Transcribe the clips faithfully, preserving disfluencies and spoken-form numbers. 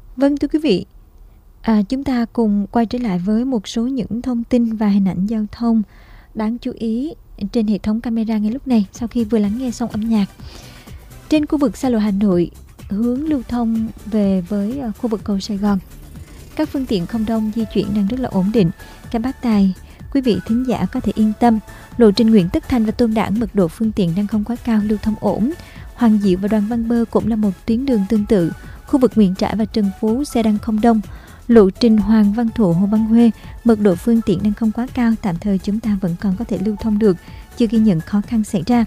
Vâng thưa quý vị, à, chúng ta cùng quay trở lại với một số những thông tin và hình ảnh giao thông đáng chú ý trên hệ thống camera ngay lúc này sau khi vừa lắng nghe xong âm nhạc. Trên khu vực xa lộ Hà Nội, hướng lưu thông về với khu vực cầu Sài Gòn, các phương tiện không đông di chuyển đang rất là ổn định. Các bác tài, quý vị thính giả có thể yên tâm. Lộ trình Nguyễn Tất Thành và Tôn Đản mật độ phương tiện đang không quá cao, lưu thông ổn. Hoàng Diệu và Đoàn Văn Bơ cũng là một tuyến đường tương tự. Khu vực Nguyễn Trãi và Trần Phú xe đang không đông. Lộ trình Hoàng Văn Thụ, Hồ Văn Huê, mật độ phương tiện đang không quá cao, tạm thời chúng ta vẫn còn có thể lưu thông được, chưa ghi nhận khó khăn xảy ra.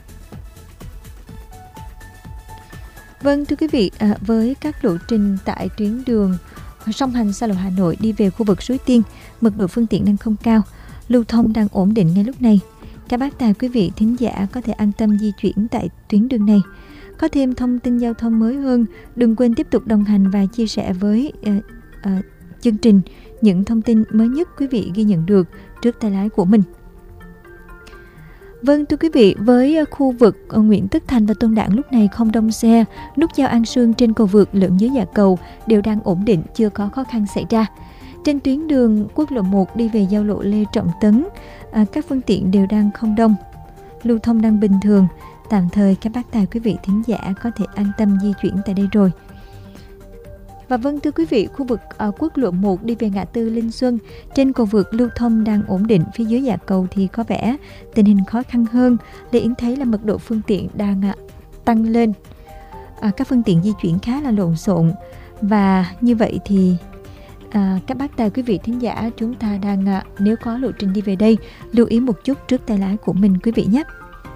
Vâng thưa quý vị, à, với các lộ trình tại tuyến đường song hành xa lộ Hà Nội đi về khu vực Suối Tiên, mật độ phương tiện đang không cao, lưu thông đang ổn định ngay lúc này. Các bác tài, quý vị thính giả có thể an tâm di chuyển tại tuyến đường này. Có thêm thông tin giao thông mới hơn, đừng quên tiếp tục đồng hành và chia sẻ với uh, uh, chương trình những thông tin mới nhất quý vị ghi nhận được trước tay lái của mình. Vâng thưa quý vị, với khu vực Nguyễn Tất Thành và Tôn Đản lúc này không đông xe, nút giao An Sương trên cầu vượt lẫn dưới dạ cầu đều đang ổn định, chưa có khó khăn xảy ra. Trên tuyến đường quốc lộ một đi về giao lộ Lê Trọng Tấn, à, các phương tiện đều đang không đông, lưu thông đang bình thường. Tạm thời các bác tài, quý vị thính giả có thể an tâm di chuyển tại đây rồi. Và vâng thưa quý vị, khu vực ở quốc lộ một đi về ngã tư Linh Xuân, trên cầu vượt lưu thông đang ổn định, phía dưới dạ cầu thì có vẻ tình hình khó khăn hơn. Lê Yến thấy là mật độ phương tiện đang à, tăng lên, à, các phương tiện di chuyển khá là lộn xộn, và như vậy thì à, các bác tài, quý vị thính giả chúng ta đang à, nếu có lộ trình đi về đây, lưu ý một chút trước tay lái của mình quý vị nhé.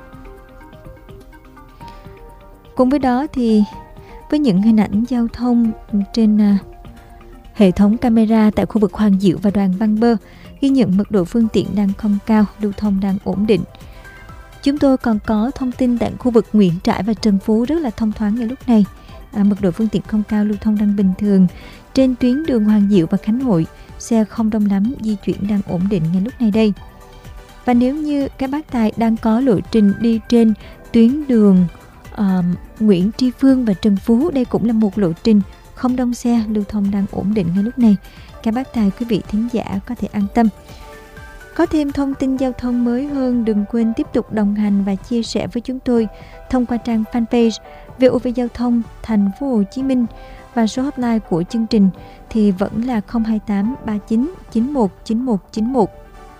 Cùng với đó thì với những hình ảnh giao thông trên uh, hệ thống camera tại khu vực Hoàng Diệu và Đoàn Văn Bơ, ghi nhận mật độ phương tiện đang không cao, lưu thông đang ổn định. Chúng tôi còn có thông tin tại khu vực Nguyễn Trãi và Trần Phú rất là thông thoáng ngay lúc này. À, mật độ phương tiện không cao, lưu thông đang bình thường. Trên tuyến đường Hoàng Diệu và Khánh Hội, xe không đông lắm, di chuyển đang ổn định ngay lúc này đây. Và nếu như các bác tài đang có lộ trình đi trên tuyến đường Uh, Nguyễn Tri Phương và Trần Phú, đây cũng là một lộ trình không đông xe, lưu thông đang ổn định ngay lúc này. Các bác tài, quý vị thính giả có thể an tâm. Có thêm thông tin giao thông mới hơn, đừng quên tiếp tục đồng hành và chia sẻ với chúng tôi thông qua trang fanpage vê o vê Giao thông Thành phố Hồ Chí Minh, và số hotline của chương trình thì vẫn là không hai tám ba chín chín một chín một chín một.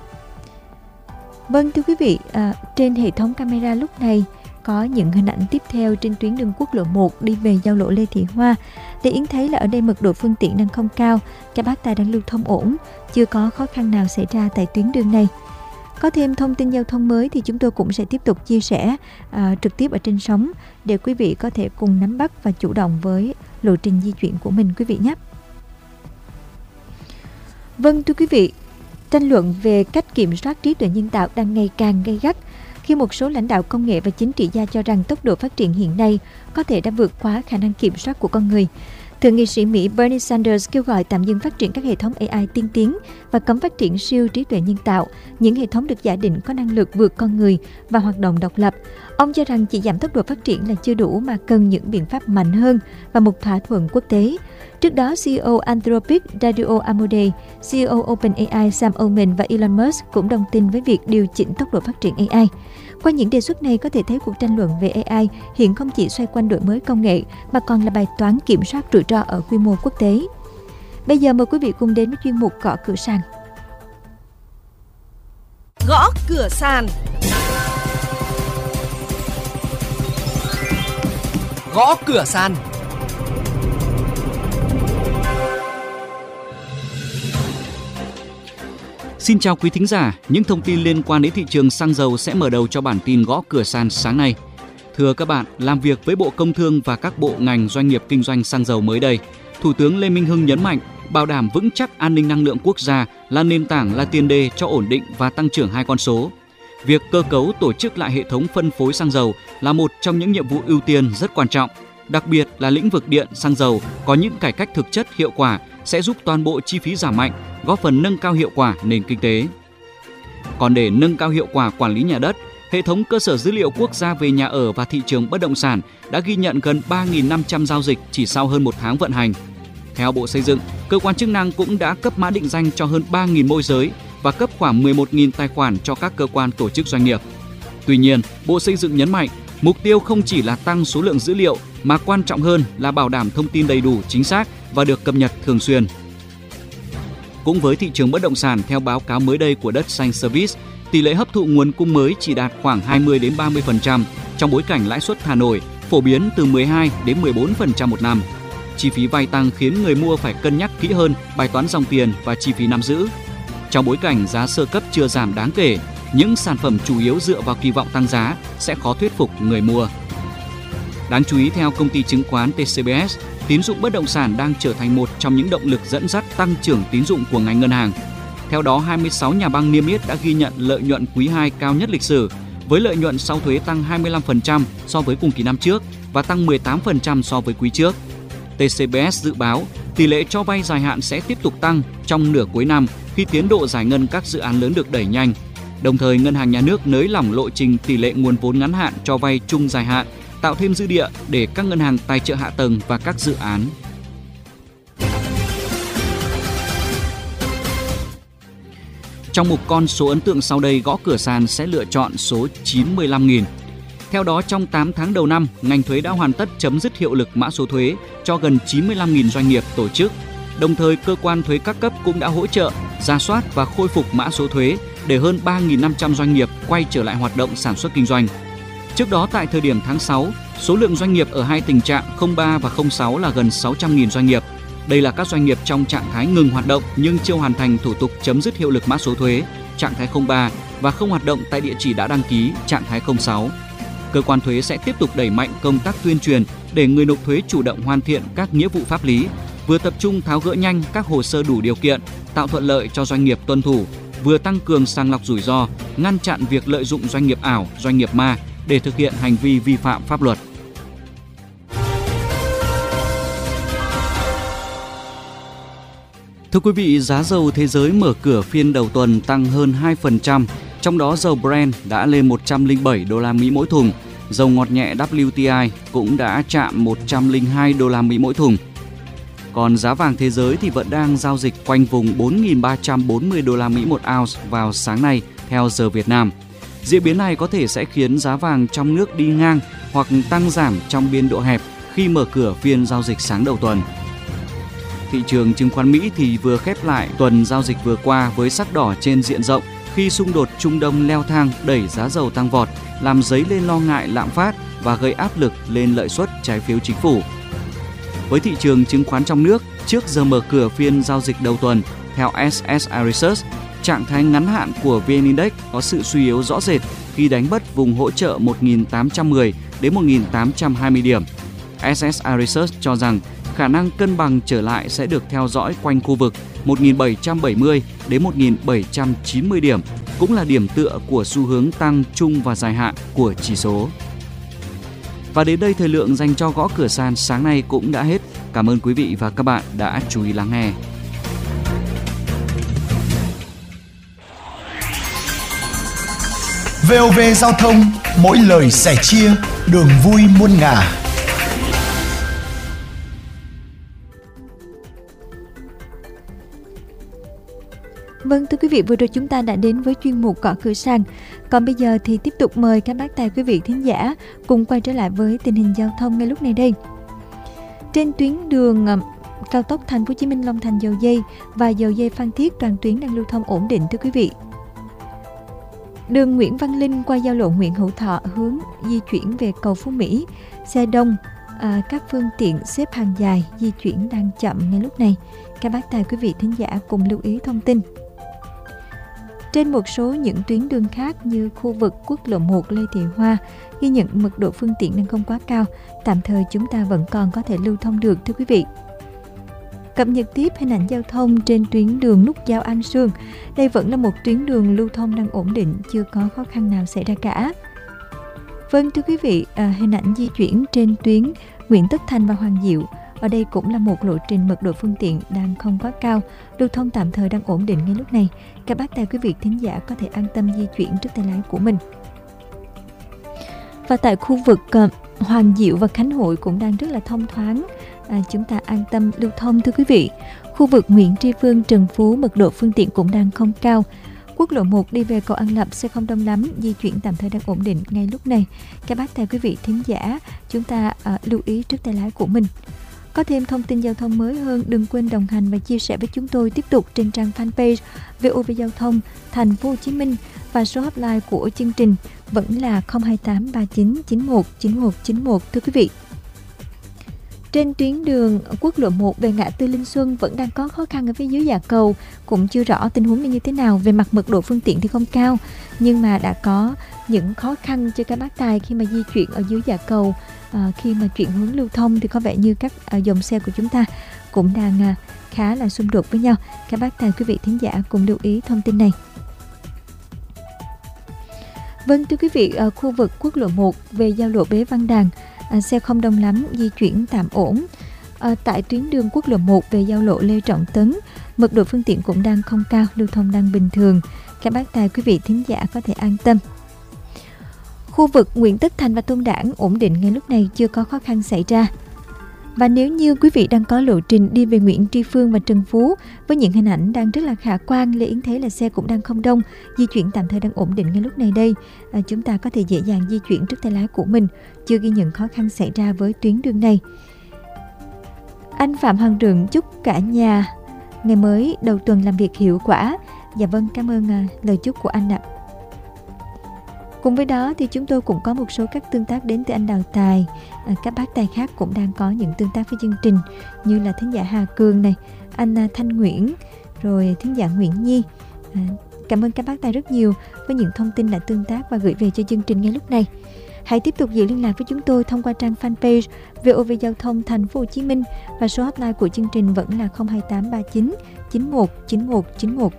Vâng thưa quý vị, uh, trên hệ thống camera lúc này có những hình ảnh tiếp theo trên tuyến đường quốc lộ một đi về giao lộ Lê Thị Hoa. Lê Yến thấy là ở đây mật độ phương tiện đang không cao, các bác tài đang lưu thông ổn, chưa có khó khăn nào xảy ra tại tuyến đường này. Có thêm thông tin giao thông mới thì chúng tôi cũng sẽ tiếp tục chia sẻ à, trực tiếp ở trên sóng để quý vị có thể cùng nắm bắt và chủ động với lộ trình di chuyển của mình quý vị nhé. Vâng thưa quý vị, tranh luận về cách kiểm soát trí tuệ nhân tạo đang ngày càng gay gắt, khi một số lãnh đạo công nghệ và chính trị gia cho rằng tốc độ phát triển hiện nay có thể đã vượt quá khả năng kiểm soát của con người. Thượng nghị sĩ Mỹ Bernie Sanders kêu gọi tạm dừng phát triển các hệ thống a i tiên tiến và cấm phát triển siêu trí tuệ nhân tạo, những hệ thống được giả định có năng lực vượt con người và hoạt động độc lập. Ông cho rằng chỉ giảm tốc độ phát triển là chưa đủ mà cần những biện pháp mạnh hơn và một thỏa thuận quốc tế. Trước đó, xê e ô Anthropic Dario Amodei, xê e ô OpenAI Sam Altman và Elon Musk cũng đồng tin với việc điều chỉnh tốc độ phát triển a i. Qua những đề xuất này có thể thấy cuộc tranh luận về a i hiện không chỉ xoay quanh đổi mới công nghệ mà còn là bài toán kiểm soát rủi ro ở quy mô quốc tế. Bây giờ mời quý vị cùng đến với chuyên mục Gõ Cửa Sàn. Gõ Cửa Sàn. Gõ Cửa Sàn. Xin chào quý thính giả, những thông tin liên quan đến thị trường xăng dầu sẽ mở đầu cho bản tin Gõ Cửa Sàn sáng nay. Thưa các bạn, làm việc với Bộ Công Thương và các bộ ngành doanh nghiệp kinh doanh xăng dầu mới đây, Thủ tướng Lê Minh Hưng nhấn mạnh bảo đảm vững chắc an ninh năng lượng quốc gia là nền tảng, là tiền đề cho ổn định và tăng trưởng hai con số. Việc cơ cấu tổ chức lại hệ thống phân phối xăng dầu là một trong những nhiệm vụ ưu tiên rất quan trọng. Đặc biệt là lĩnh vực điện, xăng dầu có những cải cách thực chất hiệu quả sẽ giúp toàn bộ chi phí giảm mạnh, góp phần nâng cao hiệu quả nền kinh tế. Còn để nâng cao hiệu quả quản lý nhà đất, hệ thống cơ sở dữ liệu quốc gia về nhà ở và thị trường bất động sản đã ghi nhận gần ba nghìn năm trăm giao dịch chỉ sau hơn một tháng vận hành. Theo Bộ Xây dựng, cơ quan chức năng cũng đã cấp mã định danh cho hơn ba nghìn môi giới và cấp khoảng mười một nghìn tài khoản cho các cơ quan tổ chức doanh nghiệp. Tuy nhiên, Bộ Xây dựng nhấn mạnh, mục tiêu không chỉ là tăng số lượng dữ liệu mà quan trọng hơn là bảo đảm thông tin đầy đủ, chính xác và được cập nhật thường xuyên. Cũng với thị trường bất động sản, theo báo cáo mới đây của Đất Xanh Service, tỷ lệ hấp thụ nguồn cung mới chỉ đạt khoảng hai mươi đến ba mươi phần trăm trong bối cảnh lãi suất Hà Nội phổ biến từ mười hai đến mười bốn phần trăm một năm. Chi phí vay tăng khiến người mua phải cân nhắc kỹ hơn bài toán dòng tiền và chi phí nắm giữ. Trong bối cảnh giá sơ cấp chưa giảm đáng kể, những sản phẩm chủ yếu dựa vào kỳ vọng tăng giá sẽ khó thuyết phục người mua. Đáng chú ý, theo công ty chứng khoán tê xê bê ét, tín dụng bất động sản đang trở thành một trong những động lực dẫn dắt tăng trưởng tín dụng của ngành ngân hàng. Theo đó, hai mươi sáu nhà băng niêm yết đã ghi nhận lợi nhuận quý hai cao nhất lịch sử, với lợi nhuận sau thuế tăng hai mươi lăm phần trăm so với cùng kỳ năm trước và tăng mười tám phần trăm so với quý trước. tê xê bê ét dự báo tỷ lệ cho vay dài hạn sẽ tiếp tục tăng trong nửa cuối năm khi tiến độ giải ngân các dự án lớn được đẩy nhanh. Đồng thời, Ngân hàng Nhà nước nới lỏng lộ trình tỷ lệ nguồn vốn ngắn hạn cho vay chung dài hạn, tạo thêm dư địa để các ngân hàng tài trợ hạ tầng và các dự án. Trong mục con số ấn tượng sau đây, Gõ Cửa Sàn sẽ lựa chọn số chín mươi lăm nghìn. Theo đó, trong tám tháng đầu năm, ngành thuế đã hoàn tất chấm dứt hiệu lực mã số thuế cho gần chín mươi lăm nghìn doanh nghiệp, tổ chức. Đồng thời, cơ quan thuế các cấp cũng đã hỗ trợ, rà soát và khôi phục mã số thuế để hơn ba nghìn năm trăm doanh nghiệp quay trở lại hoạt động sản xuất kinh doanh. Trước đó, tại thời điểm tháng sáu, số lượng doanh nghiệp ở hai tình trạng không ba và không sáu là gần sáu trăm nghìn doanh nghiệp. Đây là các doanh nghiệp trong trạng thái ngừng hoạt động nhưng chưa hoàn thành thủ tục chấm dứt hiệu lực mã số thuế, trạng thái không ba và không hoạt động tại địa chỉ đã đăng ký, trạng thái không sáu. Cơ quan thuế sẽ tiếp tục đẩy mạnh công tác tuyên truyền để người nộp thuế chủ động hoàn thiện các nghĩa vụ pháp lý, vừa tập trung tháo gỡ nhanh các hồ sơ đủ điều kiện, tạo thuận lợi cho doanh nghiệp tuân thủ, vừa tăng cường sàng lọc rủi ro, ngăn chặn việc lợi dụng doanh nghiệp ảo, doanh nghiệp ma để thực hiện hành vi vi phạm pháp luật. Thưa quý vị, giá dầu thế giới mở cửa phiên đầu tuần tăng hơn hai phần trăm, trong đó dầu Brent đã lên một trăm lẻ bảy đô la Mỹ mỗi thùng, dầu ngọt nhẹ W T I cũng đã chạm một trăm lẻ hai đô la Mỹ mỗi thùng. Còn giá vàng thế giới thì vẫn đang giao dịch quanh vùng bốn nghìn ba trăm bốn mươi đô la Mỹ một ounce vào sáng nay theo giờ Việt Nam. Diễn biến này có thể sẽ khiến giá vàng trong nước đi ngang hoặc tăng giảm trong biên độ hẹp khi mở cửa phiên giao dịch sáng đầu tuần. Thị trường chứng khoán Mỹ thì vừa khép lại tuần giao dịch vừa qua với sắc đỏ trên diện rộng khi xung đột Trung Đông leo thang đẩy giá dầu tăng vọt, làm dấy lên lo ngại lạm phát và gây áp lực lên lợi suất trái phiếu chính phủ. Với thị trường chứng khoán trong nước, trước giờ mở cửa phiên giao dịch đầu tuần, theo ét ét i Research, trạng thái ngắn hạn của vê en Index có sự suy yếu rõ rệt khi đánh bất vùng hỗ trợ một nghìn tám trăm mười đến một nghìn tám trăm hai mươi điểm. ét ét i Research cho rằng khả năng cân bằng trở lại sẽ được theo dõi quanh khu vực một nghìn bảy trăm bảy mươi đến một nghìn bảy trăm chín mươi điểm, cũng là điểm tựa của xu hướng tăng trung và dài hạn của chỉ số. Và đến đây, thời lượng dành cho Gõ Cửa Sàn sáng nay cũng đã hết. Cảm ơn quý vị và các bạn đã chú ý lắng nghe. vê o vê Giao thông, mỗi lời sẻ chia, đường vui muôn ngả. Vâng, thưa quý vị, vừa rồi chúng ta đã đến với chuyên mục Gõ Cửa Sàn. Còn bây giờ thì tiếp tục mời các bác tài quý vị thính giả cùng quay trở lại với tình hình giao thông ngay lúc này đây. Trên tuyến đường cao tốc Thành phố Hồ Chí Minh Long Thành Dầu Giây và Dầu Giây Phan Thiết, toàn tuyến đang lưu thông ổn định thưa quý vị. Đường Nguyễn Văn Linh qua giao lộ Nguyễn Hữu Thọ hướng di chuyển về cầu Phú Mỹ, xe đông, à, các phương tiện xếp hàng dài di chuyển đang chậm ngay lúc này. Các bác tài quý vị thính giả cùng lưu ý thông tin. Trên một số những tuyến đường khác như khu vực quốc lộ một Lê Thị Hoa, ghi nhận mật độ phương tiện đang không quá cao, tạm thời chúng ta vẫn còn có thể lưu thông được thưa quý vị. Cập nhật tiếp hình ảnh giao thông trên tuyến đường nút giao An Sương. Đây vẫn là một tuyến đường lưu thông đang ổn định, chưa có khó khăn nào xảy ra cả. Vâng thưa quý vị, à, hình ảnh di chuyển trên tuyến Nguyễn Tất Thành và Hoàng Diệu. Ở đây cũng là một lộ trình mật độ phương tiện đang không quá cao, lưu thông tạm thời đang ổn định ngay lúc này. Các bác tài quý vị thính giả có thể an tâm di chuyển trước tay lái của mình. Và tại khu vực uh, Hoàng Diệu và Khánh Hội cũng đang rất là thông thoáng. à, chúng ta an tâm lưu thông thưa quý vị. Khu vực Nguyễn Tri Phương, Trần Phú, mật độ phương tiện cũng đang không cao. Quốc lộ một đi về cầu An Lập xe không đông lắm, di chuyển tạm thời đang ổn định ngay lúc này. Các bác tài quý vị thính giả, chúng ta à, lưu ý trước tay lái của mình. Có thêm thông tin giao thông mới hơn, đừng quên đồng hành và chia sẻ với chúng tôi tiếp tục trên trang fanpage vê o vê Giao thông Thành phố Hồ Chí Minh, và số hotline của chương trình vẫn là không hai tám ba chín chín một chín một chín một thưa quý vị. Trên tuyến đường quốc lộ một về ngã tư Linh Xuân vẫn đang có khó khăn ở phía dưới dạ cầu, cũng chưa rõ tình huống như thế nào. Về mặt mật độ phương tiện thì không cao, nhưng mà đã có những khó khăn cho các bác tài khi mà di chuyển ở dưới dạ cầu. À, khi mà chuyển hướng lưu thông thì có vẻ như các à, dòng xe của chúng ta cũng đang à, khá là xung đột với nhau. Các bác tài quý vị thính giả cùng lưu ý thông tin này. Vâng thưa quý vị, ở khu vực quốc lộ một về giao lộ Bế Văn Đàn, à, xe không đông lắm, di chuyển tạm ổn. À, tại tuyến đường quốc lộ một về giao lộ Lê Trọng Tấn, mật độ phương tiện cũng đang không cao, lưu thông đang bình thường. Các bác tài quý vị thính giả có thể an tâm. Khu vực Nguyễn Tất Thành và Tôn Đản ổn định ngay lúc này, chưa có khó khăn xảy ra. Và nếu như quý vị đang có lộ trình đi về Nguyễn Tri Phương và Trần Phú với những hình ảnh đang rất là khả quan, Lê Yến thấy là xe cũng đang không đông, di chuyển tạm thời đang ổn định ngay lúc này đây. À, chúng ta có thể dễ dàng di chuyển trước tay lái của mình, chưa ghi nhận khó khăn xảy ra với tuyến đường này. Anh Phạm Hằng Rượng chúc cả nhà ngày mới đầu tuần làm việc hiệu quả. Dạ vâng, cảm ơn à, lời chúc của anh ạ. Cùng với đó thì chúng tôi cũng có một số các tương tác đến từ anh Đào Tài. À, các bác tài khác cũng đang có những tương tác với chương trình, như là thính giả Hà Cường này, anh à, Thanh Nguyễn, rồi thính giả Nguyễn Nhi. À, cảm ơn các bác tài rất nhiều với những thông tin đã tương tác và gửi về cho chương trình ngay lúc này. Hãy tiếp tục giữ liên lạc với chúng tôi thông qua trang fanpage vê o vê Giao thông Thành phố Hồ Chí Minh, và số hotline của chương trình vẫn là không hai tám ba chín chín một chín một chín một.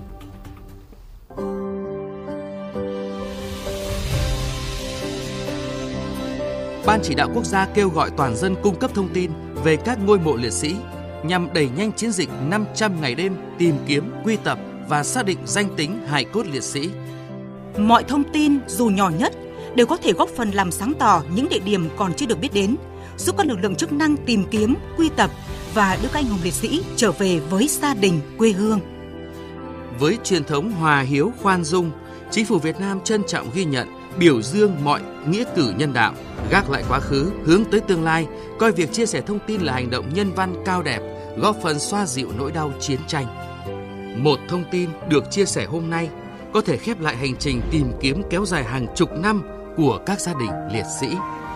Ban Chỉ đạo Quốc gia kêu gọi toàn dân cung cấp thông tin về các ngôi mộ liệt sĩ nhằm đẩy nhanh chiến dịch năm trăm ngày đêm tìm kiếm, quy tập và xác định danh tính hài cốt liệt sĩ. Mọi thông tin dù nhỏ nhất đều có thể góp phần làm sáng tỏ những địa điểm còn chưa được biết đến, giúp các lực lượng chức năng tìm kiếm, quy tập và đưa các anh hùng liệt sĩ trở về với gia đình, quê hương. Với truyền thống hòa hiếu khoan dung, Chính phủ Việt Nam trân trọng ghi nhận, biểu dương mọi nghĩa cử nhân đạo, gác lại quá khứ, hướng tới tương lai, coi việc chia sẻ thông tin là hành động nhân văn cao đẹp, góp phần xoa dịu nỗi đau chiến tranh. Một thông tin được chia sẻ hôm nay có thể khép lại hành trình tìm kiếm kéo dài hàng chục năm của các gia đình liệt sĩ.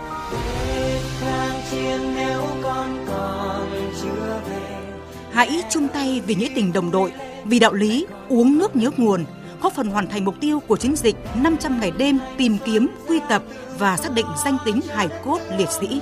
Hãy chung tay vì nghĩa tình đồng đội, vì đạo lý uống nước nhớ nguồn, góp phần hoàn thành mục tiêu của chiến dịch năm trăm ngày đêm tìm kiếm, quy tập và xác định danh tính hài cốt liệt sĩ.